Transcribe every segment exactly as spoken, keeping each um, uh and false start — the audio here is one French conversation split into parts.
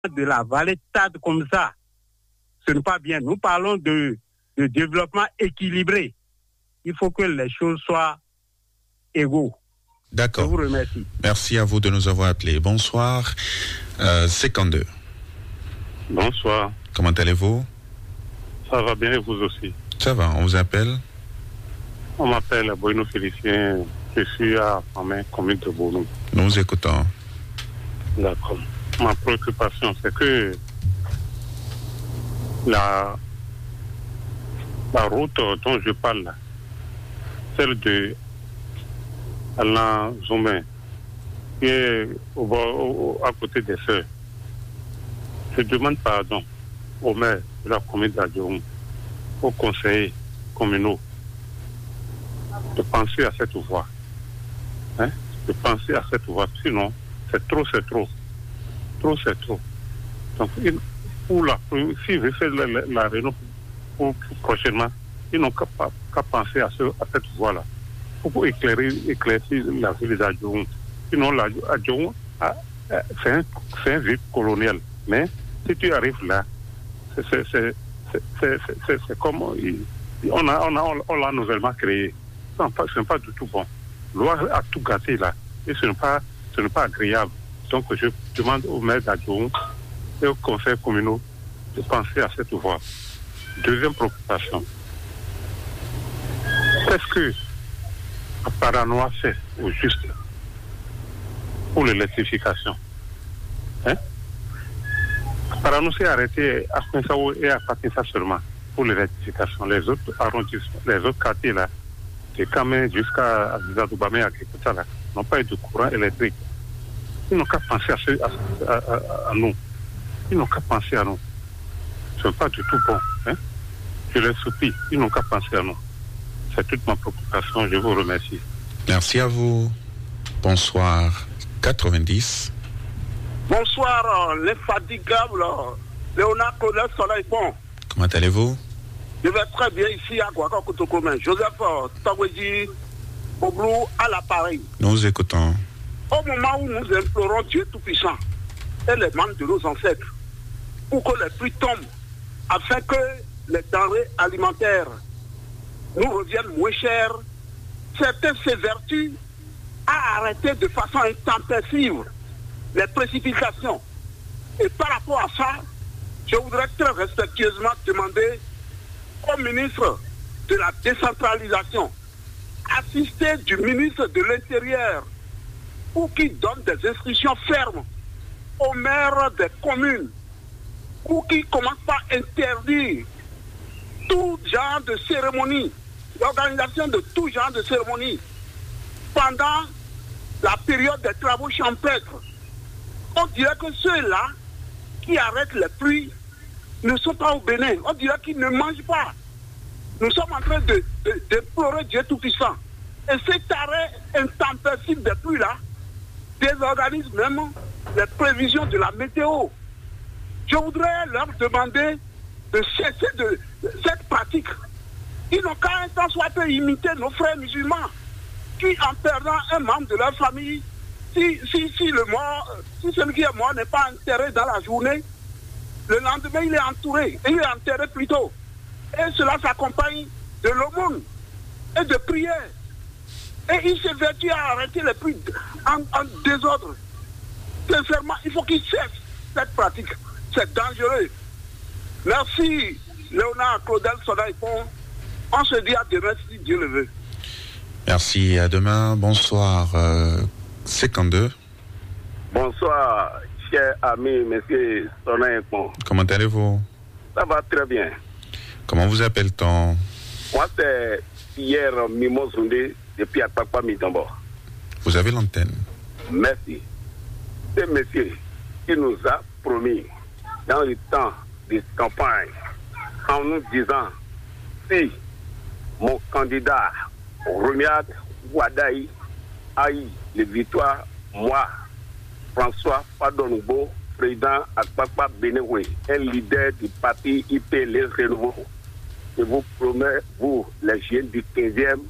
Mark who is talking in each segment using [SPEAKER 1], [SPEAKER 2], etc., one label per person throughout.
[SPEAKER 1] de la vallée Tchad comme ça, ce n'est pas bien. Nous parlons de, de développement équilibré. Il faut que les choses soient égaux.
[SPEAKER 2] D'accord.
[SPEAKER 1] Je vous remercie.
[SPEAKER 2] Merci à vous de nous avoir appelés. Bonsoir. Euh, cinquante-deux.
[SPEAKER 3] Bonsoir.
[SPEAKER 2] Comment allez-vous?
[SPEAKER 3] Ça va bien et vous aussi?
[SPEAKER 2] Ça va, on vous appelle?
[SPEAKER 3] On m'appelle Bruno Félicien. Je suis à Famé, commune de Bournou.
[SPEAKER 2] Nous vous écoutons.
[SPEAKER 3] D'accord. Ma préoccupation, c'est que la, la route dont je parle, là, celle de Alain Zoumé, qui est au, au, à côté des Sœurs, je demande pardon au maire de la commune d'Adjoum, aux conseillers communaux, de penser à cette voie. Hein? De penser à cette voie. Sinon, c'est trop, c'est trop. Trop, c'est trop. Donc, il, pour la, si je fais la, la, la réunion pour, pour prochainement, ils n'ont qu'à, qu'à penser à, ce, à cette voie-là. Pour éclairer, éclaircir la ville d'Adjoum. Sinon, l'Adjoum, c'est un, c'est un ville colonial. Mais si tu arrives là, c'est, c'est, c'est, c'est, c'est, c'est, c'est comme on, a, on, a, on l'a nouvellement créé. Ce n'est pas, pas du tout bon. L'O A a tout gâté là. Et ce n'est pas, ce n'est pas agréable. Donc je demande au maire d'Adjoum et au conseil communal de penser à cette voie. Deuxième préoccupation. Est-ce que Paranoa fait au juste pour l'électrification? Hein? Paranoa s'est arrêté à Pinsao et à Patinsa seulement pour l'électrification. Les autres arrondissements, les autres quartiers là, de Kamé jusqu'à Zadoubamé, à Kikuta là, n'ont pas eu de courant électrique. Ils n'ont qu'à penser à, ce, à, à, à, à nous. Ils n'ont qu'à penser à nous. Ce n'est pas du tout bon. Hein? Je les supplie. Ils n'ont qu'à penser à nous. C'est toute ma préoccupation. Je vous remercie.
[SPEAKER 2] Merci à vous. Bonsoir. quatre-vingt-dix.
[SPEAKER 4] Bonsoir, l'infatigable Léonard Claudel Soleil Pont.
[SPEAKER 2] Comment allez-vous?
[SPEAKER 4] Je vais très bien ici à Kouakoutoukoumen. Joseph Tagweji Oblou à l'appareil.
[SPEAKER 2] Nous vous écoutons.
[SPEAKER 4] Au moment où nous implorons Dieu Tout-Puissant et les membres de nos ancêtres pour que les pluies tombent afin que les denrées alimentaires nous reviennent moins chères, certains s'évertuent à arrêter de façon intempestive les précipitations. Et par rapport à ça, je voudrais très respectueusement demander au ministre de la décentralisation, assisté du ministre de l'Intérieur, pour qu'il donne des instructions fermes aux maires des communes, pour qu'ils commencent par interdire tout genre de cérémonie, l'organisation de tout genre de cérémonie pendant la période des travaux champêtres. On dirait que ceux-là qui arrêtent les pluies ne sont pas au Bénin. On dirait qu'ils ne mangent pas. Nous sommes en train de, de, déplorer Dieu Tout-Puissant. Et cet arrêt intempestif des pluies-là désorganise même les prévisions de la météo. Je voudrais leur demander de cesser de, de cette pratique. Ils n'ont qu'à un temps soit peu imiter nos frères musulmans qui, en perdant un membre de leur famille, si, si, si, le mort, si celui qui est mort n'est pas enterré dans la journée, le lendemain il est entouré, et il est enterré plus tôt. Et cela s'accompagne de l'aumône et de prières. Et il s'évertue à arrêter les pluies en, en désordre. Sincèrement, il faut qu'il cesse cette pratique. C'est dangereux. Merci, Léonard Claudel Soleil Pont. On se dit à demain si Dieu le veut.
[SPEAKER 2] Merci, à demain. Bonsoir. Euh, cinquante-deux.
[SPEAKER 5] Bonsoir, cher ami, monsieur Soleil Pont.
[SPEAKER 2] Comment allez-vous?
[SPEAKER 5] Ça va très bien.
[SPEAKER 2] Comment vous appelle-t-on?
[SPEAKER 5] Moi, c'est Pierre Mimosundé, depuis Akpakpa Mitambo.
[SPEAKER 2] Vous avez l'antenne.
[SPEAKER 5] Merci. C'est monsieur qui nous a promis, dans le temps de campagne, en nous disant, si mon candidat, Romiad Ouadaï, a eu les victoires, moi, François Padonoubo, président Akpakpa Bénéoué, un leader du parti I P Les Renouveau, je vous promets, vous, les jeunes du quinzième,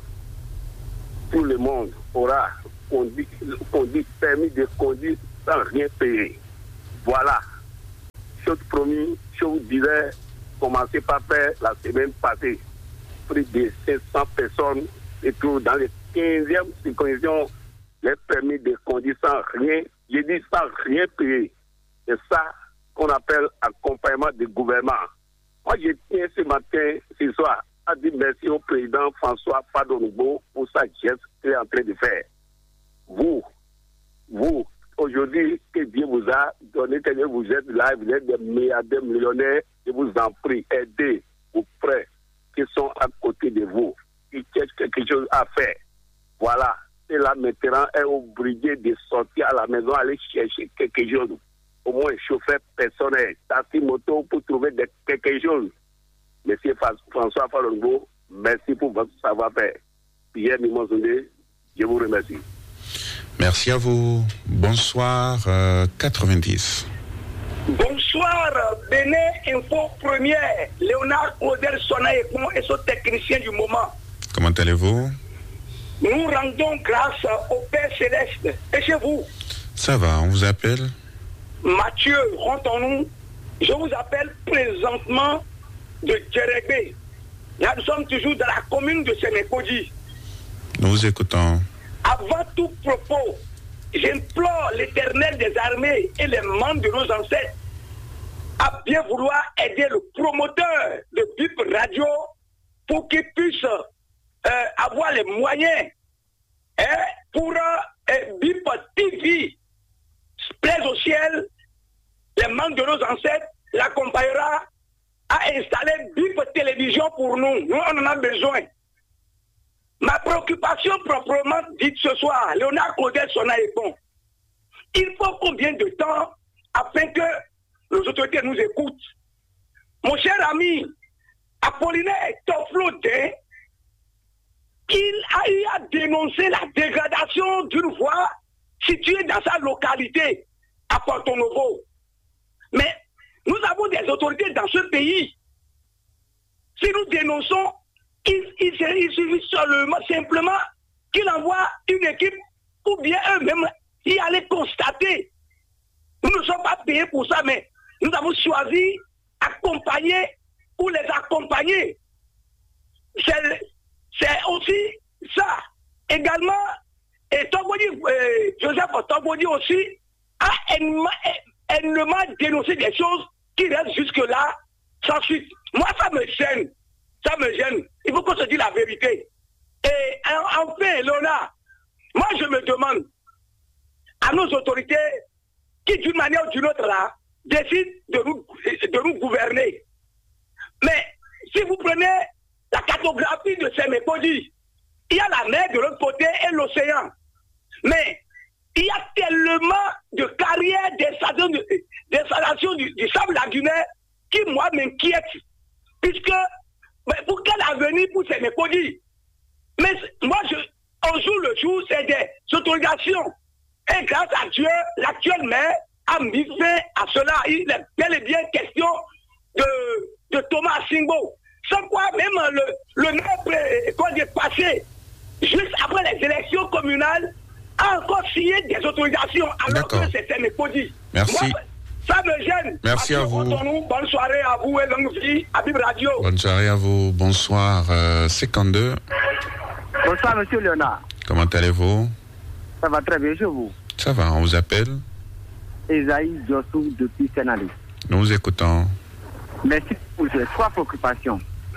[SPEAKER 5] tout le monde aura conduit, conduit, permis de conduire sans rien payer. Voilà. chose promise, je vous dirais, commencez par faire la semaine passée. Plus de cinq cents personnes se trouvent dans les quinzième circonscription, les permis de conduire sans rien, je dis sans rien payer. C'est ça qu'on appelle accompagnement du gouvernement. Moi, je tiens ce matin, ce soir, à dire merci au président François Fadonoubo pour sa geste qu'il est en train de faire. Vous, vous, aujourd'hui, que Dieu vous a donné, que vous êtes là, vous êtes des milliardaires, millionnaires, je vous en prie, aidez vos frères qui sont à côté de vous, qui cherchent quelque chose à faire. Voilà. Et là, maintenant, est obligé de sortir à la maison, aller chercher quelque chose. Au moins, chauffeur personnel, taxi moto pour trouver de, quelque chose. Monsieur François Falongo, merci pour votre savoir-faire. Pierre Mimonsondé, je vous remercie.
[SPEAKER 2] Merci à vous. Bonsoir, euh, quatre-vingt-dix.
[SPEAKER 4] Bonsoir, Bénin Info Première, Léonard Odel Sonaïkon et son technicien du moment.
[SPEAKER 2] Comment allez-vous?
[SPEAKER 4] Nous rendons grâce au Père Céleste. Et chez vous?
[SPEAKER 2] Ça va, on vous appelle?
[SPEAKER 4] Mathieu, rendons-nous. Je vous appelle présentement de Djerebé. Là, nous sommes toujours dans la commune de Sénékodi.
[SPEAKER 2] Nous vous écoutons.
[SPEAKER 4] Avant tout propos, j'implore l'Éternel des armées et les membres de nos ancêtres à bien vouloir aider le promoteur de B I P Radio pour qu'il puisse euh, avoir les moyens hein, pour euh, B I P T V plaise au ciel. Les membres de nos ancêtres l'accompagnera à installer B I P Télévision pour nous. Nous, on en a besoin. Ma préoccupation proprement dite ce soir, Léonard Claudel Sonaïkon, il faut combien de temps afin que les autorités nous écoutent? Mon cher ami, Apollinaire Toflotin, il a eu à dénoncer la dégradation d'une voie située dans sa localité, à Porto Novo. Mais nous avons des autorités dans ce pays. Si nous dénonçons, il, il, il suffit seulement, simplement, qu'il envoie une équipe ou bien eux-mêmes y aller constater. Nous ne sommes pas payés pour ça, mais nous avons choisi accompagner ou les accompagner. C'est aussi ça. Également, et Togbodi, euh, Joseph Togbodi aussi a énormément dénoncé des choses qui restent jusque-là sans suite. Moi, ça me gêne. Ça me gêne. Il faut qu'on se dise la vérité. Et enfin, Léonard, moi je me demande à nos autorités qui d'une manière ou d'une autre là décident de nous, de nous gouverner. Mais si vous prenez la cartographie de Sénékodi, il y a la mer de l'autre côté et l'océan. Mais il y a tellement de carrières d'installation du, du sable lagunaire qui, moi, m'inquiète. Puisque, mais pour quel avenir pour Sénékodi? Mais moi, je, au jour le jour, c'est des autorisations. Et grâce à Dieu, l'actuel maire a mis fin à cela. Il est bel et bien question de, de Thomas Singbo. Sans quoi même le, le maire, quand il est passé, juste après les élections communales, a encore signé des autorisations alors que c'est Sénékodi.
[SPEAKER 2] Merci.
[SPEAKER 4] Moi, ça me gêne.
[SPEAKER 2] Merci à vous.
[SPEAKER 4] Bonne soirée à vous et longue vie à B I P Radio.
[SPEAKER 2] Bonne soirée à vous. Bonsoir. Euh, cinquante-deux.
[SPEAKER 6] Bonsoir, monsieur Léonard.
[SPEAKER 2] Comment allez-vous?
[SPEAKER 6] Ça va très bien chez vous.
[SPEAKER 2] Ça va, on vous appelle?
[SPEAKER 6] Esaïe Jossou depuis Sénali.
[SPEAKER 2] Nous vous écoutons.
[SPEAKER 6] Merci pour ces trois préoccupations.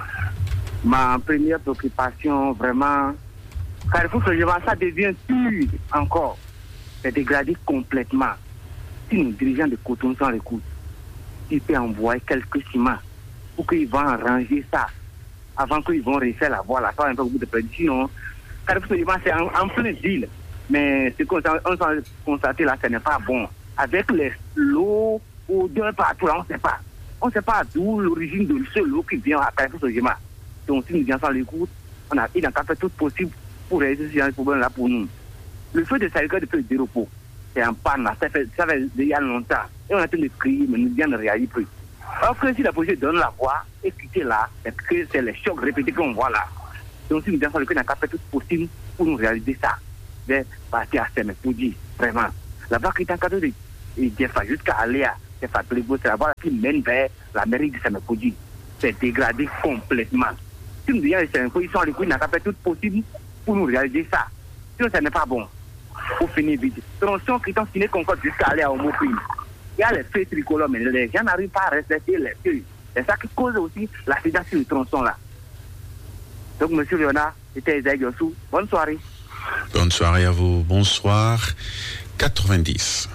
[SPEAKER 6] Ma première préoccupation, vraiment, Carrefour Sogema, ça devient plus encore. C'est dégradé complètement. Si nos dirigeants de Cotonou s'en écoutent, ils peuvent envoyer quelques ciments pour qu'ils vont arranger ça avant qu'ils vont refaire la voie là. Ça va un peu beaucoup de prédit. Sinon, Carrefour Sogema, c'est en, en plein deal. Mais ce qu'on s'est constaté là, ce n'est pas bon. Avec les lots odeurs partout là, on ne sait pas. On ne sait pas d'où l'origine de ce lot qui vient à Carrefour Sogema. Donc si nous disons ça l'écoute, on a, il a fait tout possible pour résoudre ce problème là pour nous. Le feu de Salika depuis le repos, c'est un panne là, ça fait, ça fait déjà longtemps. Et on a tenu de crier, mais nous disons ne réagit plus. Alors que si la police donne la voix, et quitter là, c'est que c'est les chocs répétés qu'on voit là. Donc si nous disons ça, on a fait tout possible pour nous réaliser ça. De partir à Sénékodi, vraiment. La vague est en cadeau de Jefa jusqu'à aller à c'est Fatouligo, c'est la voie qui mène vers la mairie de Sénépoudi. C'est dégradé complètement. Si nous disons que ils sont les couilles, n'a pas fait tout possible pour nous réaliser ça. Sinon, ça n'est pas bon. Pour finir vite. Tronçon qui sont signés Concorde jusqu'à aller à Homo-Pays. Il y a les feux tricolores, mais les gens n'arrivent pas à respecter les feux. C'est ça qui cause aussi l'accident sur le tronçon là. Donc, monsieur Léonard, c'était Esaïe Yossou. Bonne soirée.
[SPEAKER 2] Bonne soirée à vous. Bonsoir. quatre-vingt-dix.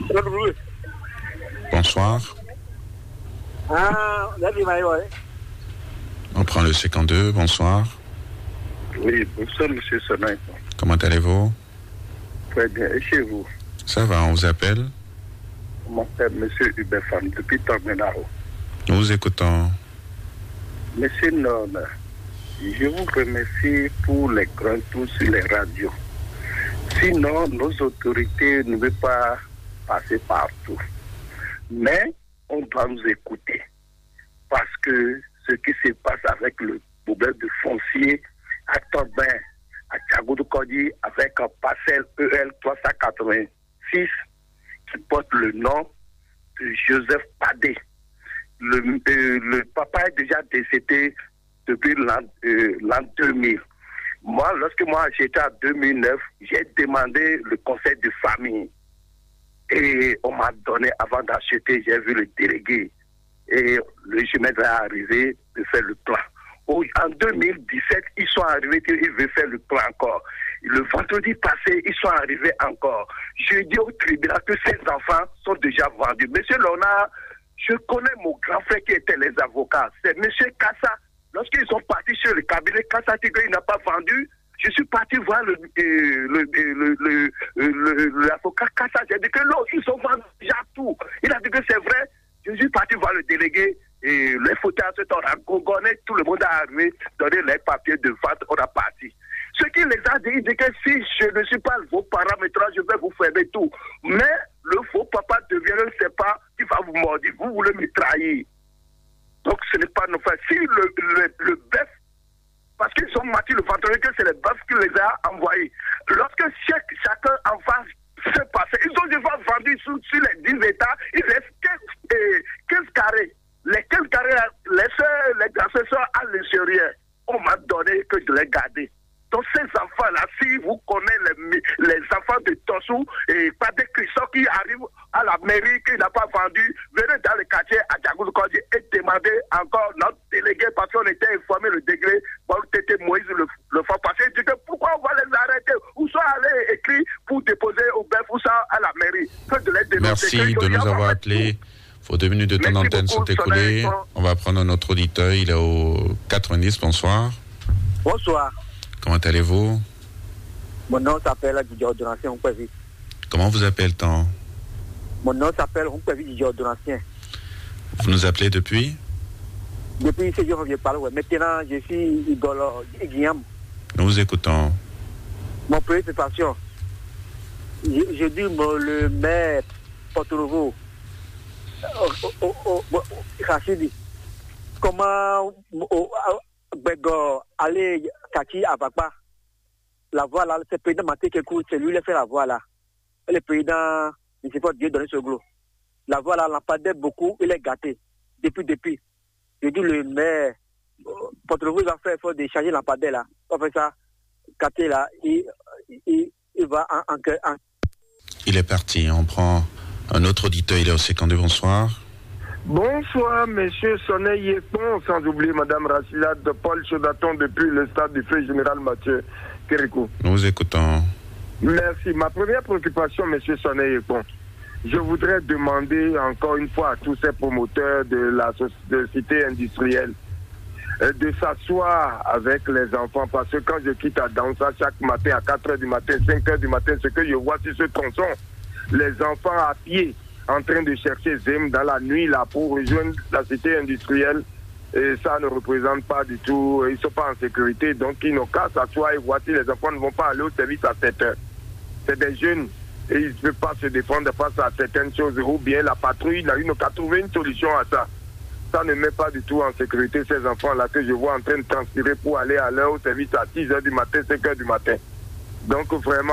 [SPEAKER 2] Bonsoir.
[SPEAKER 7] Ah,
[SPEAKER 2] on prend le cinquante-deux. Bonsoir.
[SPEAKER 3] Oui, bonsoir, monsieur Sonin.
[SPEAKER 2] Comment allez-vous?
[SPEAKER 3] Très bien. Et chez vous?
[SPEAKER 2] Ça va, on vous appelle?
[SPEAKER 3] On m'appelle monsieur Hubert Fan depuis Tormenaro.
[SPEAKER 2] Nous vous écoutons.
[SPEAKER 3] Monsieur Non, je vous remercie pour les grands tours sur les radios. Sinon, nos autorités ne veulent pas passer partout. Mais on doit nous écouter. Parce que ce qui se passe avec le problème de foncier à Torbin, à Tchagoudou-Kodi, avec un parcelle E L trois cent quatre-vingt-six qui porte le nom de Joseph Padé. Le, euh, le papa est déjà décédé depuis l'an euh, l'an deux mille. Moi, lorsque moi j'étais en deux mille neuf, j'ai demandé le conseil de famille. Et on m'a donné, avant d'acheter, j'ai vu le délégué. Et le chemin est arrivé de faire le plan. En deux mille dix-sept, ils sont arrivés, ils veulent faire le plan encore. Le vendredi passé, ils sont arrivés encore. Je dis au tribunal que ces enfants sont déjà vendus. Monsieur Léonard, je connais mon grand frère qui était les avocats. C'est monsieur Kassa. Lorsqu'ils sont partis sur le cabinet, Kassa dit qu'il n'a pas vendu. Je suis parti voir le, euh, le, le, le, le, l'avocat Kassa. J'ai dit que non, ils ont vendu déjà tout. Il a dit que c'est vrai. Je suis parti voir le délégué. Et les photos, on a gogonné, tout le monde a arrivé, donné les papiers de vente, on a parti. Ce qui les a dit, il dit que si je ne suis pas vos parents, maintenant je vais vous fermer tout. Mais le faux papa devient, je ne sais pas, qui va vous mordre. Vous voulez me trahir. Donc ce n'est pas nos frères. Si le, le, le bœuf, parce qu'ils ont menti le vendredi, que c'est le bœuf qui les a envoyés. Lorsque chaque, chacun en face se passe, ils ont déjà vendu sur, sur les dix États, il reste quinze, euh, quinze carrés. Les quinze carrés, les soeurs, les garçons sont à l'intérieur. On m'a donné que je les gardais. Donc ces enfants-là, si vous connaissez les, les enfants de Tossou et pas des Christophe qui arrivent à la mairie, qui n'a pas vendu, venez dans le quartier à Djagoulou-Kodi et demandez encore notre délégué, parce qu'on était informé le degré, bon, c'était Moïse le, le fois passé, il dit que pourquoi on va les arrêter? Où sont allés écrits pour déposer au B F ou ça à la mairie? Que de les dénoncer.
[SPEAKER 2] Merci de nous avoir appelés. Faut deux minutes de temps d'antenne sont écoulées. On va prendre un autre auditeur. Il est au quatre-vingt-dix. Bonsoir.
[SPEAKER 7] Bonsoir.
[SPEAKER 2] Comment allez-vous?
[SPEAKER 7] Mon nom s'appelle Didier Donancien Onkwevi.
[SPEAKER 2] Comment vous appelle-t-on?
[SPEAKER 7] Mon nom s'appelle Onkwevi Didier Donancien.
[SPEAKER 2] Vous nous appelez depuis?
[SPEAKER 7] Depuis ce jour, je parle. Ouais. Maintenant, je suis Igolo Guillaume.
[SPEAKER 2] Nous vous écoutons.
[SPEAKER 7] Mon préoccupation, je, je dis bon, le maire Porto-Novo, Rachidi, comment aller Kaki à Bakba, la voie là, c'est le président Maté qui écoute, c'est lui qui fait la voie là. Le président, il ne sait pas Dieu donner ce gros. La voie là, l'empadait beaucoup, il est gâté. Depuis, depuis. Je dis le maire, Porto-Novo, il va faire effort de changer l'empadais là. On fait ça, Katé là, il, il, il va en, en, en.
[SPEAKER 2] Il est parti, on prend un autre auditeur, il est au cinquante-deux, bonsoir.
[SPEAKER 8] Bonsoir, monsieur Sonet Yekpon, sans oublier madame Rachila de Paul Chaudaton depuis le stade du feu général Mathieu Kérikou.
[SPEAKER 2] Nous vous écoutons.
[SPEAKER 8] Merci. Ma première préoccupation, monsieur Sonet Yekpon, je voudrais demander encore une fois à tous ces promoteurs de la société industrielle euh, de s'asseoir avec les enfants, parce que quand je quitte à Dansa chaque matin à quatre heures du matin, cinq heures du matin, ce que je vois sur ce tronçon, les enfants à pied en train de chercher Zem dans la nuit là pour rejoindre la cité industrielle, et ça ne représente pas du tout, ils ne sont pas en sécurité, donc ils n'ont qu'à s'asseoir et voir si les enfants ne vont pas aller au service à sept heures. C'est des jeunes et ils ne peuvent pas se défendre face à certaines choses, ou bien la patrouille, là, ils n'ont qu'à trouver une solution à ça. Ça ne met pas du tout en sécurité ces enfants-là que je vois en train de transpirer pour aller à l'heure au service à six heures du matin, cinq heures du matin. Donc vraiment,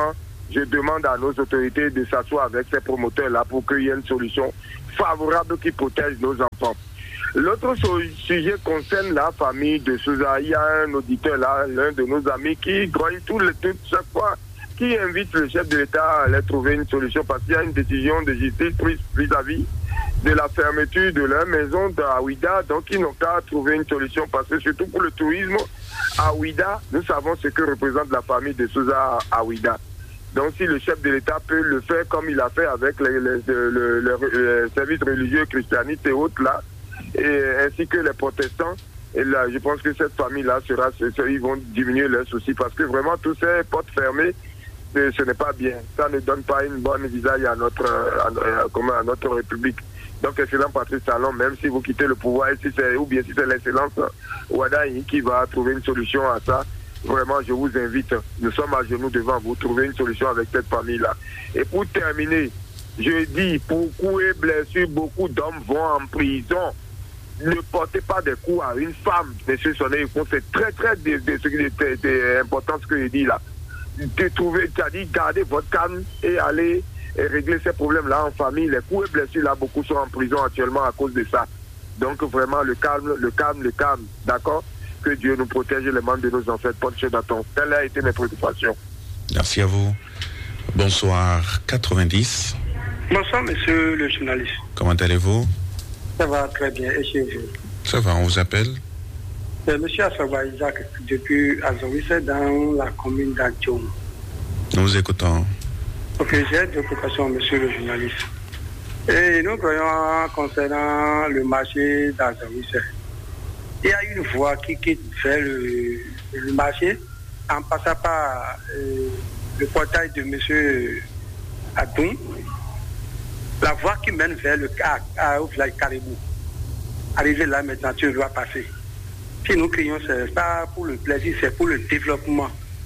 [SPEAKER 8] je demande à nos autorités de s'asseoir avec ces promoteurs-là pour qu'il y ait une solution favorable qui protège nos enfants. L'autre sujet concerne la famille de Souza. Il y a un auditeur là, l'un de nos amis, qui grogne tout le tout chaque fois, qui invite le chef de l'État à aller trouver une solution parce qu'il y a une décision de justice prise vis-à-vis de la fermeture de leur maison à Ouida. Donc ils n'ont qu'à trouver une solution parce que surtout pour le tourisme à Ouida, nous savons ce que représente la famille de Souza à Ouida. Donc si le chef de l'État peut le faire comme il a fait avec les, les, les, les, les services religieux, christianistes et autres là, et ainsi que les protestants, et là je pense que cette famille-là sera, ils vont diminuer leurs soucis parce que vraiment tous ces portes fermées, ce, ce n'est pas bien. Ça ne donne pas une bonne visage à notre, à, à, à notre République. Donc excellent Patrice Talon, même si vous quittez le pouvoir, si c'est, ou bien si c'est l'excellence Ouaddahi qui va trouver une solution à ça, vraiment je vous invite, nous sommes à genoux devant vous, trouver une solution avec cette famille-là. Et pour terminer, je dis, pour coups et blessures, beaucoup d'hommes vont en prison. Ne portez pas des coups à une femme, monsieur Soné, c'est très très de, de, de, de, de important ce que je dis là. De trouver, c'est-à-dire gardez votre calme et aller et régler ces problèmes-là en famille. Les coups et blessures là, beaucoup sont en prison actuellement à cause de ça. Donc vraiment le calme, le calme, le calme, d'accord? Que Dieu nous protège les membres de nos ancêtres. Bonne chère d'attente. Telle a été mes préoccupations.
[SPEAKER 2] Merci à vous. Bonsoir quatre-vingt-dix.
[SPEAKER 9] Bonsoir monsieur le journaliste.
[SPEAKER 2] Comment allez-vous?
[SPEAKER 9] Ça va très bien, et chez vous?
[SPEAKER 2] Ça va, on vous appelle?
[SPEAKER 9] C'est monsieur Assawa Isaac, depuis Azoris, dans la commune d'Adjom.
[SPEAKER 2] Nous vous écoutons.
[SPEAKER 9] Ok, j'ai deux préoccupations, monsieur le journaliste. Et nous voyons concernant le marché d'Azoris. Il y a une voie qui quitte vers le, le marché en passant par euh, le portail de monsieur Adoum. La voie qui mène vers le à, au village Caribou. Arrivé là maintenant, tu dois passer. Si nous crions, c'est pas pour le plaisir, c'est pour le développement.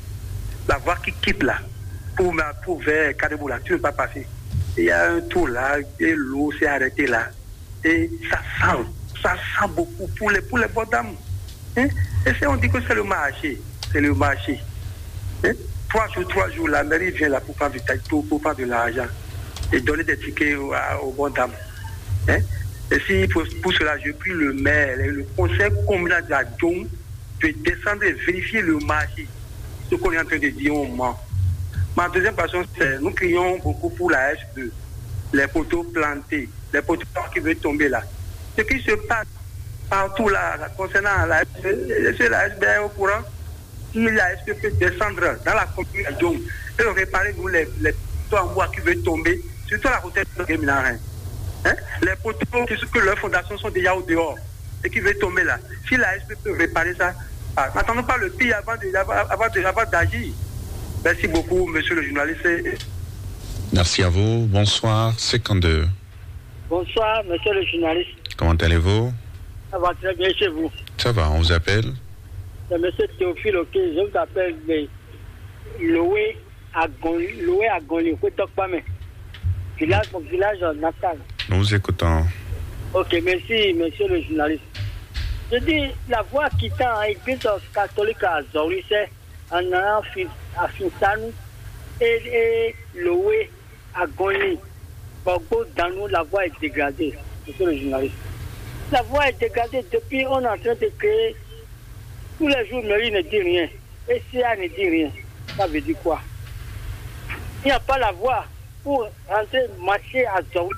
[SPEAKER 9] La voie qui quitte là, pour, pour vers Caribou là, tu ne peux pas passer. Il y a un tour là, et l'eau s'est arrêtée là. Et ça sent, ça sent beaucoup pour les, pour les bonnes dames. Hein? Et si on dit que c'est le marché, c'est le marché. Hein? Trois jours, trois jours, la mairie vient là pour prendre du pour, pour prendre de l'argent et donner des tickets aux, aux bonnes dames. Hein? Et si pour, pour cela, je prie le maire, le conseil communal d'Adjom de descendre et vérifier le marché, ce qu'on est en train de dire au moment. Ma deuxième passion, c'est nous crions beaucoup pour la S deux, les poteaux plantés, les poteaux qui veulent tomber là. Ce qui se passe partout là, concernant la S deux, c'est la S B au courant. Si la S deux peut descendre dans la commune d'Adjom et réparer nous les, les poteaux en bois qui veulent tomber, surtout la route de Guéminarin. Hein? Les poteaux qui que leurs fondations sont déjà au dehors et qui veulent tomber là. Si la S P peut réparer ça, ah, n'attendons pas le pire avant, de, avant, avant, de, avant d'agir. Merci beaucoup, monsieur le journaliste.
[SPEAKER 2] Merci à vous. Bonsoir, cinquante-deux.
[SPEAKER 10] Bonsoir, monsieur le journaliste.
[SPEAKER 2] Comment allez-vous?
[SPEAKER 10] Ça va très bien chez vous.
[SPEAKER 2] Ça va, on vous appelle?
[SPEAKER 10] C'est monsieur Théophile, ok. Je vous appelle de Loué à Gonli, Loué à Gonli, village, mon village natal.
[SPEAKER 2] Nous vous écoutons.
[SPEAKER 10] Ok, merci, monsieur le journaliste. Je dis, la voie quittant l'église catholique à Zoris, en allant à Finsanou et, et Loué à Gonli. Borgo, dans nous, la voie est dégradée, monsieur le journaliste. La voie est dégradée depuis, on est en train de créer. Tous les jours, Mairie ne dit rien. Et C A ne dit rien. Ça veut dire quoi? Il n'y a pas la voie pour rentrer, marcher à Zoris.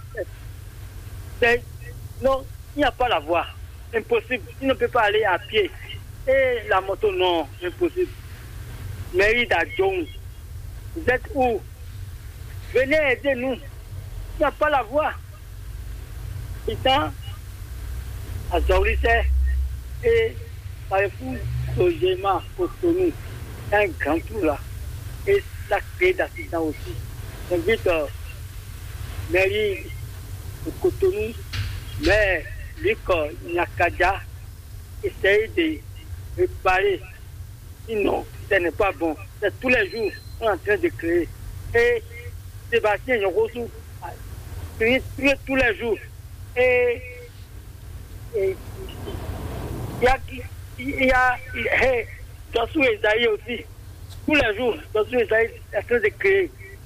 [SPEAKER 10] Non, il n'y a pas la voie. Impossible. Il ne peut pas aller à pied. Et la moto, non, impossible. Mairie d'Adjom, vous êtes où? Venez aider nous. Il n'y a pas la voie. Putain, à Zoris et Carrefour, Sojema, Cotonou, un grand tour là. Et ça crée d'accidents aussi. J'invite euh, Mairie de Cotonou, mais Luc Nakaja, essaye de réparer. Sinon, ce n'est pas bon. C'est tous les jours qu'on est en train de créer. Et Sébastien Yorosu, tous les jours. Et il y a, il y a, hey, Joshua Esaïe aussi. Tous les jours, Joshua Esaïe est en train de créer.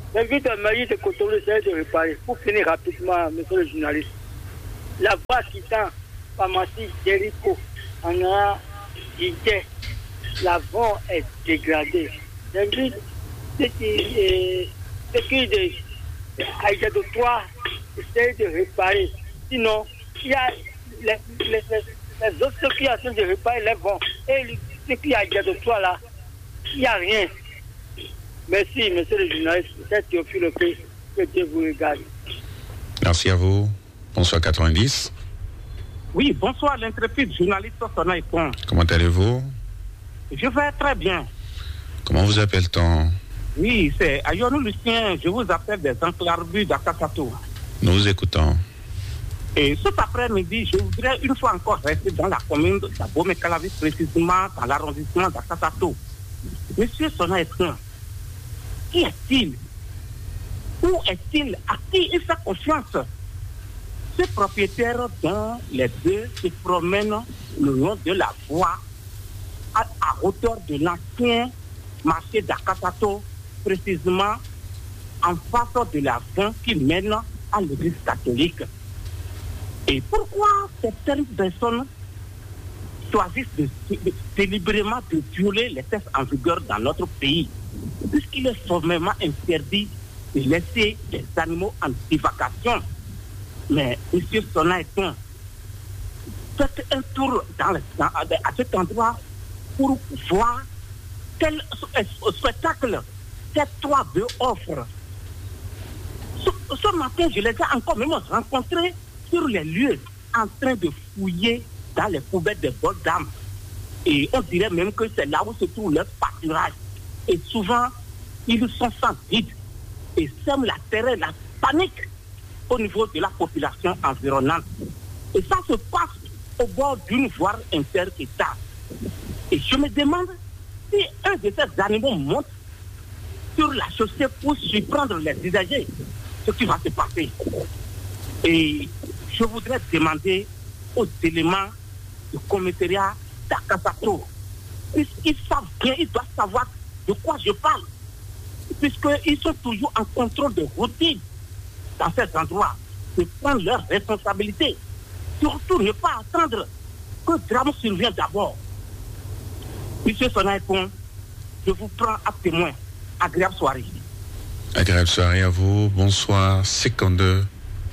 [SPEAKER 10] J'invite le mairie de Cotonou de réparer. Pour finir rapidement, monsieur le journaliste, la voie quittant pharmacie Jericho en a Guité, l'avant est dégradé. J'invite ceux qui de Aïda de trois essayent de réparer. Sinon, il y a les, les, les, les autres qui sont de réparer les vents. Et ceux qui Aïda de trois là, il n'y a rien. Merci, monsieur le journaliste. C'est Théophile P. Que Dieu vous regarde.
[SPEAKER 2] Merci à vous. Bonsoir quatre-vingt-dix.
[SPEAKER 1] Oui, bonsoir l'intrépide journaliste Sona Epon.
[SPEAKER 2] Comment allez-vous?
[SPEAKER 1] Je vais très bien.
[SPEAKER 2] Comment vous appelle-t-on?
[SPEAKER 1] Oui, c'est Ayonou Lucien. Je vous appelle des enclarbus d'Akasato.
[SPEAKER 2] Nous vous écoutons.
[SPEAKER 1] Et cet après-midi, je voudrais une fois encore rester dans la commune d'Abomey-Calavi, précisément dans l'arrondissement d'Akasato. Monsieur Sona Epon, qui est-il? Où est-il? À qui il fait confiance? Ce propriétaire dont les deux se promènent le long de la voie à, à hauteur de l'ancien marché d'Akasato, précisément en face de la voie qui mène à l'église catholique. Et pourquoi certaines personnes choisissent de, de, délibérément de violer les textes en vigueur dans notre pays, puisqu'il est formellement interdit de laisser les animaux en divagation? Mais M. Sona Epon, faites un tour dans le, dans, à cet endroit pour voir quel spectacle ces trois bœufs offrent. Ce, ce matin, je les ai encore même rencontrés sur les lieux en train de fouiller dans les poubelles des bols d'âme. Et on dirait même que c'est là où se trouve leur pâturage. Et souvent, ils sont sans vide et sèment la terreur, la panique au niveau de la population environnante. Et ça se passe au bord d'une voie inter-État. Et je me demande si un de ces animaux monte sur la chaussée pour surprendre les usagers, ce qui va se passer. Et je voudrais demander aux éléments du commissariat d'Akasato, puisqu'ils savent bien, ils doivent savoir de quoi je parle, puisqu'ils sont toujours en contrôle de routine dans cet endroit, de prendre leurs responsabilités. Surtout ne pas attendre que le drame survienne d'abord. Monsieur Sona Epon, je vous prends à témoin. Agréable soirée.
[SPEAKER 2] Agréable soirée à vous. Bonsoir, cinquante-deux.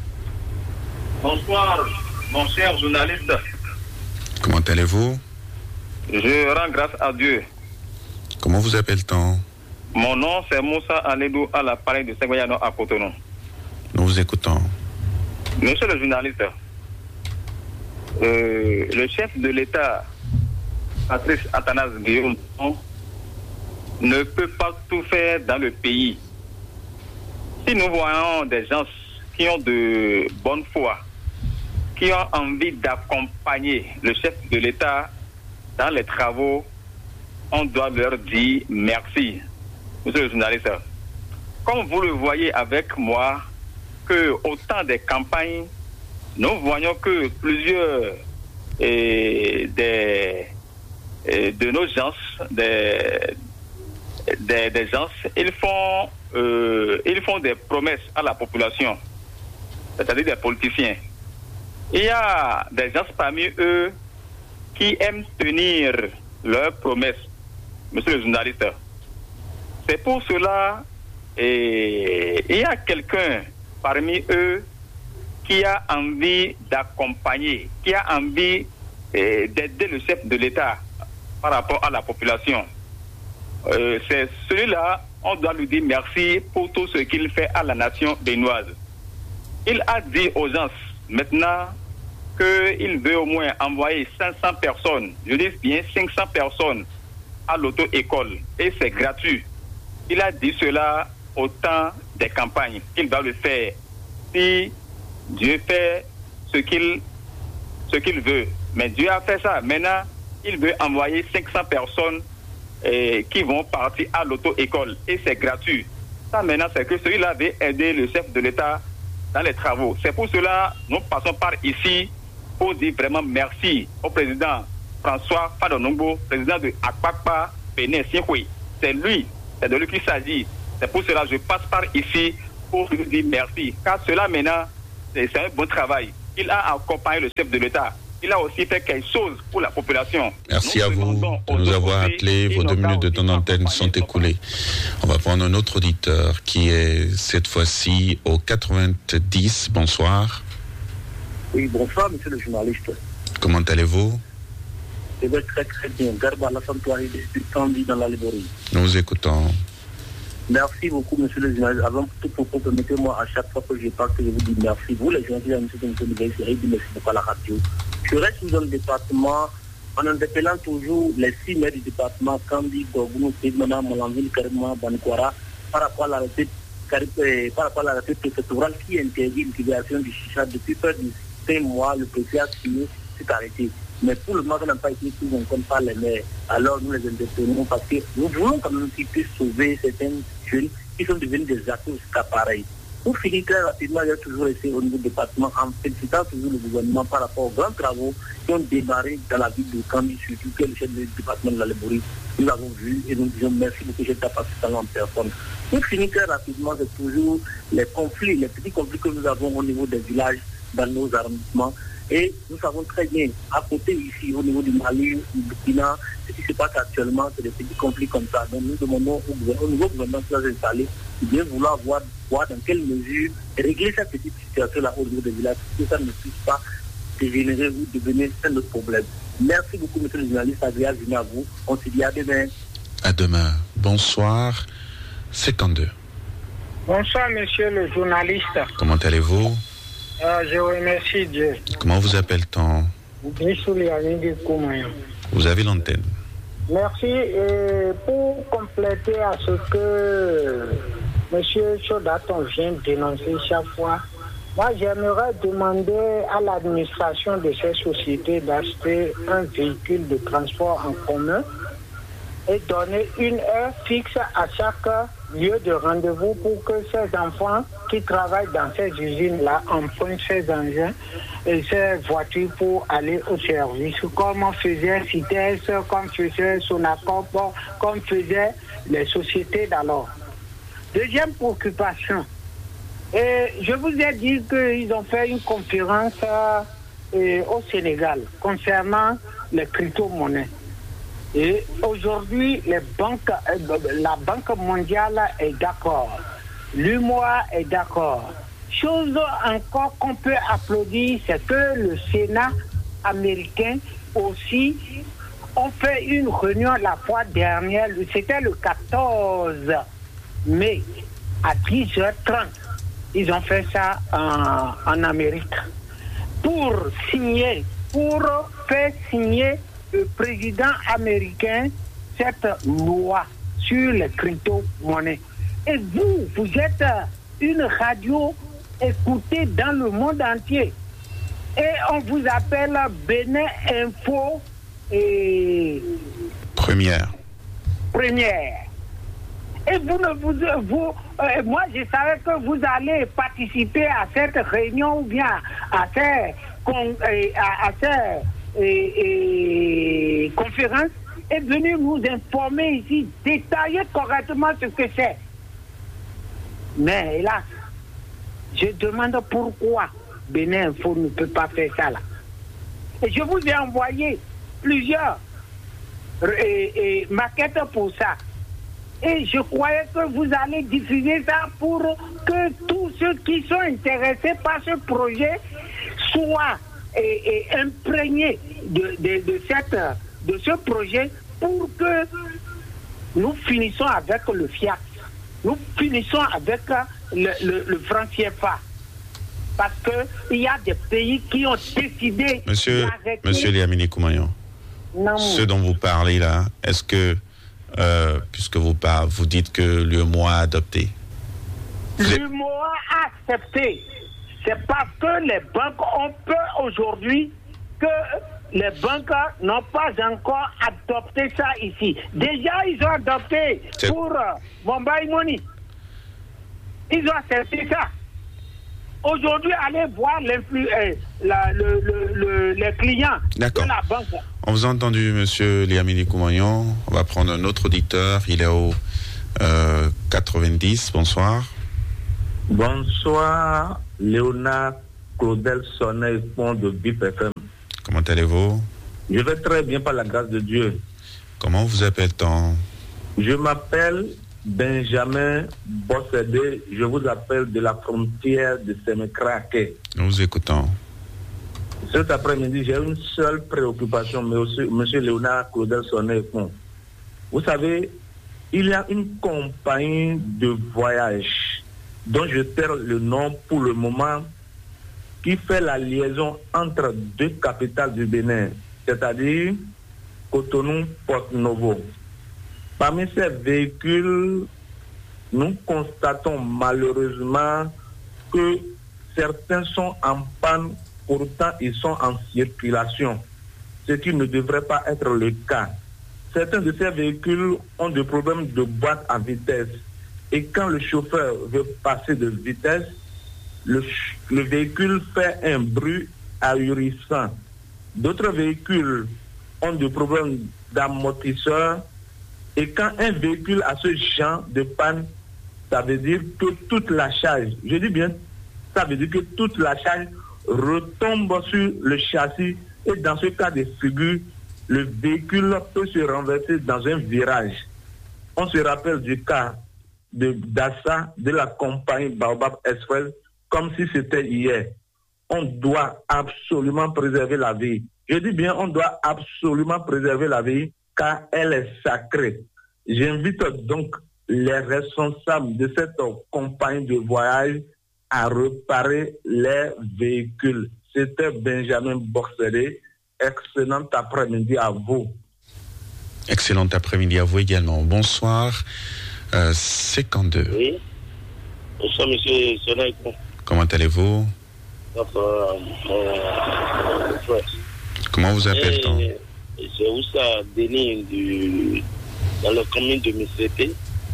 [SPEAKER 11] Bonsoir, mon cher journaliste.
[SPEAKER 2] Comment allez-vous?
[SPEAKER 11] Je rends grâce à Dieu.
[SPEAKER 2] Comment vous appelle-t-on?
[SPEAKER 11] Mon nom, c'est Moussa Aledou à l'appareil de Sengoyano à Cotonou.
[SPEAKER 2] Nous vous écoutons.
[SPEAKER 11] Monsieur le journaliste, euh, le chef de l'État, Patrice Athanase Guillaume, ne peut pas tout faire dans le pays. Si nous voyons des gens qui ont de bonne foi, qui ont envie d'accompagner le chef de l'État dans les travaux, on doit leur dire merci. Monsieur le journaliste, comme vous le voyez avec moi, que au temps des campagnes, nous voyons que plusieurs et, des, et, de nos gens, des, des, des gens, ils font, euh, ils font des promesses à la population, c'est-à-dire des politiciens. Il y a des gens parmi eux qui aiment tenir leurs promesses, monsieur le journaliste. C'est pour cela, et il y a quelqu'un parmi eux qui a envie d'accompagner, qui a envie eh, d'aider le chef de l'État par rapport à la population. Euh, c'est celui-là, on doit lui dire merci pour tout ce qu'il fait à la nation béninoise. Il a dit aux gens maintenant qu'il veut au moins envoyer cinq cents personnes, je dis bien cinq cents personnes à l'auto-école, et c'est gratuit. Il a dit cela au temps des campagnes. Il va le faire si Dieu fait ce qu'il ce qu'il veut. Mais Dieu a fait ça. Maintenant, il veut envoyer cinq cents personnes eh, qui vont partir à l'auto-école. Et c'est gratuit. Ça, maintenant, c'est que celui-là veut aider le chef de l'État dans les travaux. C'est pour cela nous passons par ici pour dire vraiment merci au président François Fadonongo, président de Akpakpa Bénin Sinkwe. C'est lui, c'est de lui qu'il s'agit. C'est pour cela que je passe par ici pour lui dire merci. Car cela maintenant, c'est un bon travail. Il a accompagné le chef de l'État. Il a aussi fait quelque chose pour la population.
[SPEAKER 2] Merci à vous de nous avoir appelés. Vos deux minutes de ton antenne sont écoulées. On va prendre un autre auditeur qui est cette fois-ci au quatre-vingt-dix. Bonsoir.
[SPEAKER 12] Oui, bonsoir, monsieur le journaliste.
[SPEAKER 2] Comment allez-vous?
[SPEAKER 12] Je vais très très bien. Garba la santuaire du Kandi dans la Liborie.
[SPEAKER 2] Nous vous écoutons.
[SPEAKER 12] Merci beaucoup, monsieur le journaliste. Avant tout propos, permettez-moi à chaque fois que je parle que je vous dis merci. Vous, les journalistes, monsieur de monsieur Série, merci beaucoup à la radio. Je reste dans le département en interpellant toujours les six maires du département, Kandi, Gorgounou, Pégmana, Molanville, Karima, Bankwara, par rapport à l'arrêté par rapport à l'arrêté préfectoral qui interdit l'utilisation du chicha depuis près de cinq mois. Le préfet a signé cet arrêté. Mais pour le moment, on n'a pas été pris en compte par les maires. Alors nous les interpellons parce que nous voulons quand même qu'ils puissent sauver certains jeunes qui sont devenus des acteurs jusqu'à pareil. Pour finir très rapidement, j'ai toujours essayé au niveau du département en félicitant toujours le gouvernement par rapport aux grands travaux qui ont démarré dans la ville de Kandi, surtout que le chef du département de la Liborie. Nous l'avons vu et nous disons merci beaucoup, je tape en personne. Pour finir très rapidement, c'est toujours les conflits, les petits conflits que nous avons au niveau des villages, dans nos arrondissements. Et nous savons très bien, à côté ici, au niveau du Mali, du Burkina, ce qui se passe actuellement, c'est des petits conflits comme ça. Donc nous demandons au, au nouveau gouvernement qui va s'installer de bien vouloir voir, voir dans quelle mesure régler cette petite situation-là au niveau des villages, que ça ne puisse pas dégénérer ou devenir un autre problème. Merci beaucoup, monsieur le journaliste, agréable à vous. On se dit à demain.
[SPEAKER 2] À demain. Bonsoir. cinquante-deux.
[SPEAKER 13] Bonsoir, monsieur le journaliste.
[SPEAKER 2] Comment allez-vous?
[SPEAKER 13] Euh, je vous remercie Dieu.
[SPEAKER 2] Comment vous appelle-t-on? Vous avez l'antenne.
[SPEAKER 13] Merci. Et pour compléter à ce que M. Chodaton vient de dénoncer chaque fois, moi j'aimerais demander à l'administration de ces sociétés d'acheter un véhicule de transport en commun et donner une heure fixe à chaque lieu de rendez-vous pour que ces enfants qui travaillent dans ces usines-là empruntent ces engins et ces voitures pour aller au service, comme faisait CITES, comme faisait Sonacop, comme faisaient les sociétés d'alors. Deuxième préoccupation, et je vous ai dit qu'ils ont fait une conférence euh, au Sénégal concernant les crypto-monnaies. Et aujourd'hui, les banques, la Banque mondiale est d'accord. L'U M O A est d'accord. Chose encore qu'on peut applaudir, c'est que le Sénat américain aussi ont fait une réunion la fois dernière, c'était le quatorze mai à dix heures trente. Ils ont fait ça en, en Amérique pour signer, pour faire signer le président américain cette loi sur les crypto-monnaies. Et vous, vous êtes une radio écoutée dans le monde entier. Et on vous appelle Bénin Info et...
[SPEAKER 2] Première.
[SPEAKER 13] Première. Et vous ne vous... vous euh, moi, je savais que vous allez participer à cette réunion ou bien à cette... à, à cette Et, et conférence est venue nous informer ici, détailler correctement ce que c'est. Mais hélas, je demande pourquoi Bénin Info ne peut pas faire ça là. Et je vous ai envoyé plusieurs et, et, maquettes pour ça. Et je croyais que vous allez diffuser ça pour que tous ceux qui sont intéressés par ce projet soient et, et imprégné de, de, de, cette, de ce projet pour que nous finissons avec le fiat, nous finissons avec le, le, le franc C F A. Parce qu'il y a des pays qui ont décidé
[SPEAKER 2] Monsieur,
[SPEAKER 13] d'arrêter...
[SPEAKER 2] Monsieur Liamini Koumayon, ce dont vous parlez là, est-ce que, euh, puisque vous, parlez, vous dites que l'U M O A a adopté?
[SPEAKER 13] L'U M O A a accepté. C'est parce que les banques ont peur aujourd'hui que les banques n'ont pas encore adopté ça ici. Déjà, ils ont adopté C'est... pour euh, Mumbai Money. Ils ont accepté ça. Aujourd'hui, allez voir euh, la, le, le, le, les clients
[SPEAKER 2] D'accord.
[SPEAKER 13] de la banque.
[SPEAKER 2] On vous a entendu, monsieur Liamini Koumayon. On va prendre un autre auditeur. Il est au euh, quatre-vingt-dix, bonsoir.
[SPEAKER 14] Bonsoir, Léonard Claudel Sonnet, pont de B I P F M.
[SPEAKER 2] Comment allez-vous?
[SPEAKER 14] Je vais très bien par la grâce de Dieu.
[SPEAKER 2] Comment vous appelle-t-on?
[SPEAKER 14] Je m'appelle Benjamin Bossédé, je vous appelle de la frontière de Sémécraquet.
[SPEAKER 2] Nous vous écoutons.
[SPEAKER 14] Cet après-midi, j'ai une seule préoccupation, monsieur, monsieur Léonard Claudel Sonnet. Vous savez, il y a une compagnie de voyage dont je perds le nom pour le moment, qui fait la liaison entre deux capitales du Bénin, c'est-à-dire Cotonou, Porto Novo. Parmi ces véhicules, nous constatons malheureusement que certains sont en panne, pourtant ils sont en circulation, ce qui ne devrait pas être le cas. Certains de ces véhicules ont des problèmes de boîte à vitesse. Et quand le chauffeur veut passer de vitesse, le, le véhicule fait un bruit ahurissant. D'autres véhicules ont des problèmes d'amortisseur. Et quand un véhicule a ce genre de panne, ça veut dire que toute la charge, je dis bien, ça veut dire que toute la charge retombe sur le châssis. Et dans ce cas de figure, le véhicule peut se renverser dans un virage. On se rappelle du cas de d'Assa, de la compagnie Baobab Express, comme si c'était hier. On doit absolument préserver la vie. Je dis bien, on doit absolument préserver la vie, car elle est sacrée. J'invite donc les responsables de cette compagnie de voyage à réparer les véhicules. C'était Benjamin Boxeré. Excellent après-midi à vous.
[SPEAKER 2] Excellent après-midi à vous également. Bonsoir. Euh, cinquante-deux.
[SPEAKER 15] Oui. Bonsoir, monsieur Sonnet.
[SPEAKER 2] Comment allez-vous?
[SPEAKER 15] Euh, euh,
[SPEAKER 2] Comment vous appelle-t-on?
[SPEAKER 15] C'est Oussa Denis du, dans la commune de Missépé,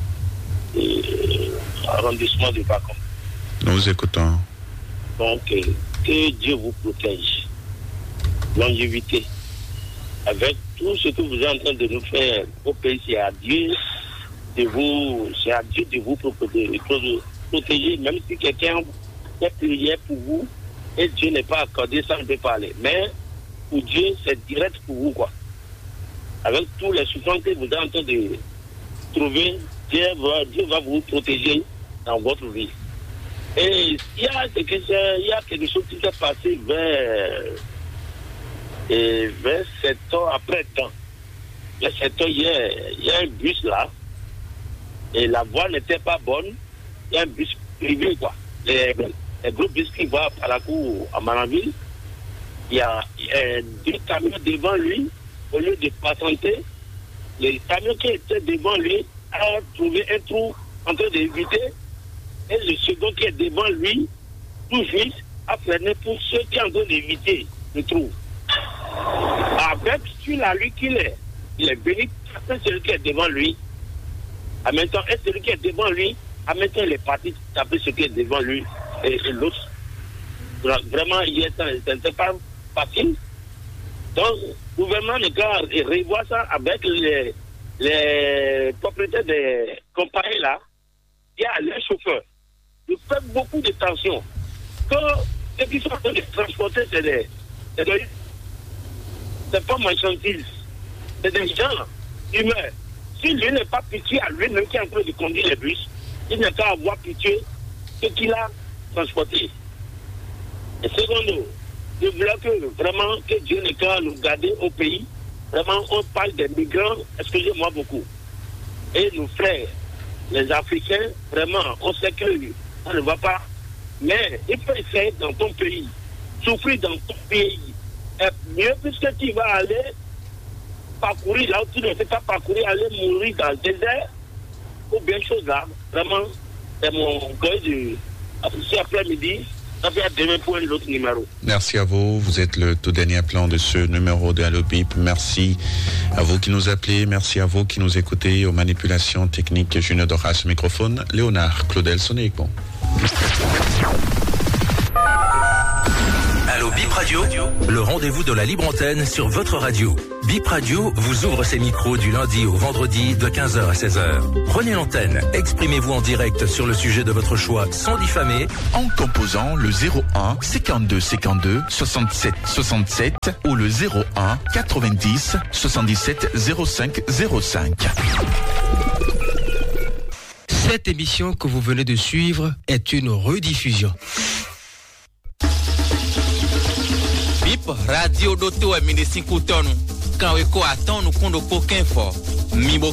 [SPEAKER 15] arrondissement de Bacon.
[SPEAKER 2] Nous vous écoutons.
[SPEAKER 15] Donc, euh, que Dieu vous protège. Longévité. Avec tout ce que vous êtes en train de nous faire au pays, c'est à Dieu de vous, c'est à Dieu de vous protéger, protéger même si quelqu'un fait prière pour vous et Dieu n'est pas accordé, ça ne peut pas aller. Mais pour Dieu, c'est direct pour vous, quoi. Avec tous les souffrances que vous êtes en train de trouver, Dieu va, Dieu va vous protéger dans votre vie. Et il y a quelque chose, il y a quelque chose qui s'est passé vers, et vers sept ans après temps. Il y a sept ans, il y a, il y a un bus là, et la voie n'était pas bonne. Il y a un bus privé, quoi. Les, les gros bus qui vont à la cour à Maranville, il y a, il y a deux camions devant lui, au lieu de patienter, les camions qui étaient devant lui ont trouvé un trou en train d'éviter, et le second qui est devant lui, tout juste, a freiné pour ceux qui sont en train d'éviter le trou. Avec sur la lui qu'il est, il est béni, c'est celui qui est devant lui. En même temps, et celui qui est devant lui, en même temps, il est parti taper ce qui est devant lui et, et l'autre. Vraiment, ça n'était pas facile. Donc, le gouvernement regarde et revoit ça avec les, les propriétaires des compagnies là. Il y a les chauffeurs. Ils font beaucoup de tension. Quand ceux qui sont en train de transporter, c'est des. C'est des c'est pas marchandises. C'est des gens humains. Si lui n'est pas pitié à lui-même qui est en train de conduire les bus, il n'a qu'à avoir pitié ce qu'il a transporté. Et secondo, je voulais que vraiment que Dieu n'ait qu'à nous garder au pays. Vraiment, on parle des migrants, excusez-moi beaucoup. Et nos frères, les Africains, vraiment, on sait que ça ne va pas. Mais il faut essayer dans ton pays, souffrir dans ton pays. Et mieux puisque tu vas aller parcourir là où tu ne sais pas parcourir, aller mourir dans le désert, ou bien chose là. Vraiment, c'est mon goût de cet après-midi. Ça fait demain pour l'autre numéro.
[SPEAKER 2] Merci à vous. Vous êtes le tout dernier plan de ce numéro de Allo B I P. Merci à vous qui nous appelez. Merci à vous qui nous écoutez. Aux manipulations techniques, Junior Doras, microphone. Léonard Claudel Sonnet. Bon.
[SPEAKER 16] Allo B I P. Bip Radio, le rendez-vous de la libre antenne sur votre radio. Bip Radio vous ouvre ses micros du lundi au vendredi de quinze heures à seize heures. Prenez l'antenne, exprimez-vous en direct sur le sujet de votre choix sans diffamer
[SPEAKER 2] en composant le zéro un cinquante-deux cinquante-deux soixante-sept soixante-sept ou le zéro un quatre-vingt-dix soixante-dix-sept zéro cinq zéro cinq.
[SPEAKER 17] Cette émission que vous venez de suivre est une rediffusion.
[SPEAKER 18] Bip Radio Doto est cinq tono. Quand on attend nous compte aucun fort. Mibo